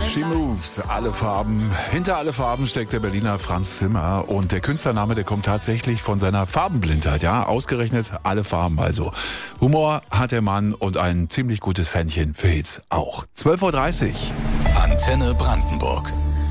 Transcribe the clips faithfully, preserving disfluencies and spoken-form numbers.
She Moves, alle Farben. Hinter alle Farben steckt der Berliner Franz Zimmer. Und der Künstlername, der kommt tatsächlich von seiner Farbenblindheit. Ja, ausgerechnet alle Farben also. Humor hat der Mann und ein ziemlich gutes Händchen für Hits auch. zwölf Uhr dreißig. Antenne Brandenburg.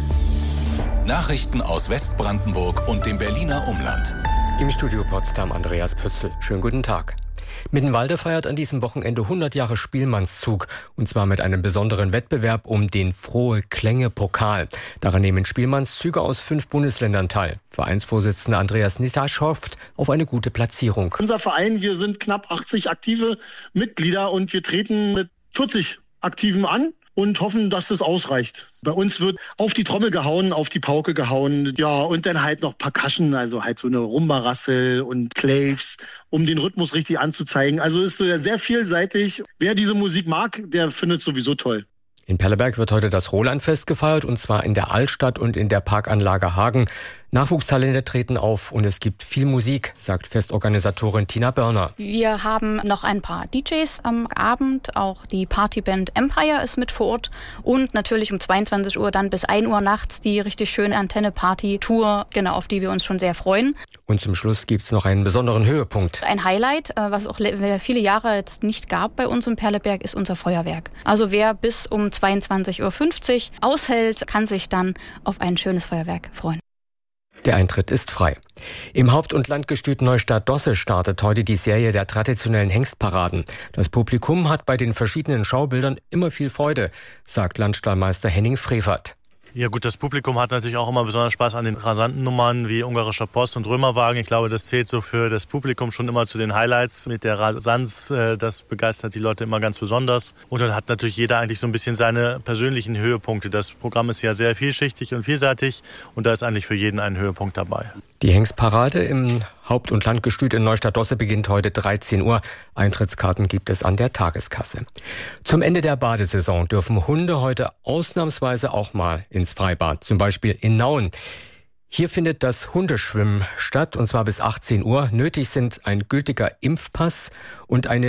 Nachrichten aus Westbrandenburg und dem Berliner Umland. Im Studio Potsdam Andreas Pützel. Schönen guten Tag. Mittenwalde feiert an diesem Wochenende hundert Jahre Spielmannszug. Und zwar mit einem besonderen Wettbewerb um den Frohe Klänge Pokal. Daran nehmen Spielmannszüge aus fünf Bundesländern teil. Vereinsvorsitzender Andreas Nitasch hofft auf eine gute Platzierung. Unser Verein, wir sind knapp achtzig aktive Mitglieder und wir treten mit vierzig Aktiven an und hoffen, dass das ausreicht. Bei uns wird auf die Trommel gehauen, auf die Pauke gehauen, ja, und dann halt noch Percussion, also halt so eine Rumba-Rassel und Claves, um den Rhythmus richtig anzuzeigen. Also ist sehr vielseitig. Wer diese Musik mag, der findet es sowieso toll. In Perleberg wird heute das Rolandfest gefeiert, und zwar in der Altstadt und in der Parkanlage Hagen. Nachwuchstalente treten auf und es gibt viel Musik, sagt Festorganisatorin Tina Börner. Wir haben noch ein paar D Js am Abend, auch die Partyband Empire ist mit vor Ort und natürlich um zweiundzwanzig Uhr dann bis ein Uhr nachts die richtig schöne Antenne-Party-Tour, genau, auf die wir uns schon sehr freuen. Und zum Schluss gibt's noch einen besonderen Höhepunkt. Ein Highlight, was auch viele Jahre jetzt nicht gab bei uns in Perleberg, ist unser Feuerwerk. Also wer bis um zweiundzwanzig Uhr fünfzig aushält, kann sich dann auf ein schönes Feuerwerk freuen. Der Eintritt ist frei. Im Haupt- und Landgestüt Neustadt-Dosse startet heute die Serie der traditionellen Hengstparaden. Das Publikum hat bei den verschiedenen Schaubildern immer viel Freude, sagt Landstallmeister Henning Frevert. Ja gut, das Publikum hat natürlich auch immer besonders Spaß an den rasanten Nummern wie ungarischer Post und Römerwagen. Ich glaube, das zählt so für das Publikum schon immer zu den Highlights. Mit der Rasanz, das begeistert die Leute immer ganz besonders. Und dann hat natürlich jeder eigentlich so ein bisschen seine persönlichen Höhepunkte. Das Programm ist ja sehr vielschichtig und vielseitig und da ist eigentlich für jeden ein Höhepunkt dabei. Die Hengstparade im Haupt- und Landgestüt in Neustadt-Dosse beginnt heute dreizehn Uhr. Eintrittskarten gibt es an der Tageskasse. Zum Ende der Badesaison dürfen Hunde heute ausnahmsweise auch mal ins Freibad, zum Beispiel in Nauen. Hier findet das Hundeschwimmen statt, und zwar bis achtzehn Uhr. Nötig sind ein gültiger Impfpass und eine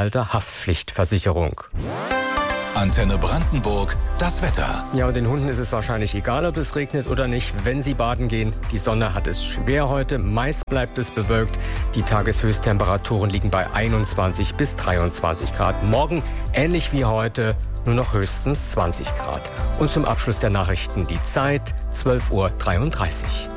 Tierhalterhaftpflichtversicherung. Antenne Brandenburg, das Wetter. Ja, und den Hunden ist es wahrscheinlich egal, ob es regnet oder nicht, wenn sie baden gehen. Die Sonne hat es schwer heute, meist bleibt es bewölkt. Die Tageshöchsttemperaturen liegen bei einundzwanzig bis dreiundzwanzig Grad. Morgen, ähnlich wie heute, nur noch höchstens zwanzig Grad. Und zum Abschluss der Nachrichten die Zeit, zwölf Uhr dreiunddreißig.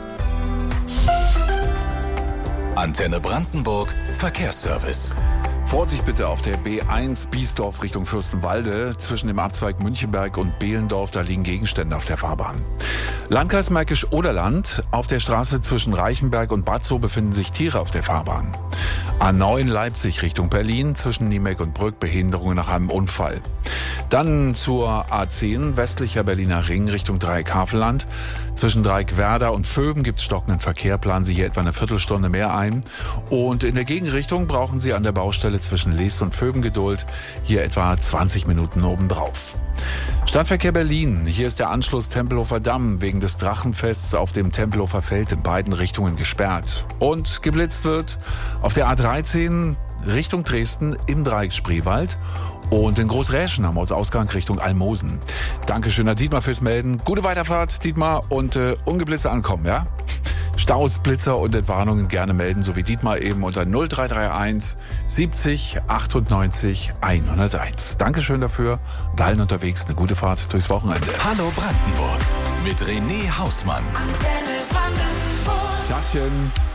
Antenne Brandenburg, Verkehrsservice. Vorsicht bitte auf der B eins Biesdorf Richtung Fürstenwalde. Zwischen dem Abzweig Münchenberg und Behlendorf, da liegen Gegenstände auf der Fahrbahn. Landkreis Märkisch-Oderland. Auf der Straße zwischen Reichenberg und Batzow befinden sich Tiere auf der Fahrbahn. A neun Leipzig Richtung Berlin. Zwischen Niemek und Brück Behinderungen nach einem Unfall. Dann zur A zehn westlicher Berliner Ring Richtung Dreieck-Havelland. Zwischen Dreieck-Werder und Vöben gibt es stockenden Verkehr. Planen Sie hier etwa eine Viertelstunde mehr ein. Und in der Gegenrichtung brauchen Sie an der Baustelle zwischen Lees und Vöben Geduld. Hier etwa zwanzig Minuten obendrauf. Stadtverkehr Berlin. Hier ist der Anschluss Tempelhofer Damm wegen des Drachenfests auf dem Tempelhofer Feld in beiden Richtungen gesperrt. Und geblitzt wird auf der A dreizehn Richtung Dresden im Dreieck Spreewald. Und in Großräschen haben wir uns Ausgang Richtung Almosen. Dankeschön an Dietmar fürs Melden. Gute Weiterfahrt, Dietmar, und äh, ungeblitzt ankommen, ja? Staus, Blitzer und Entwarnungen gerne melden, so wie Dietmar eben unter null drei drei eins siebzig achtundneunzig hunderteins. Dankeschön dafür. Und allen unterwegs eine gute Fahrt durchs Wochenende. Hallo Brandenburg mit René Hausmann. Tagchen.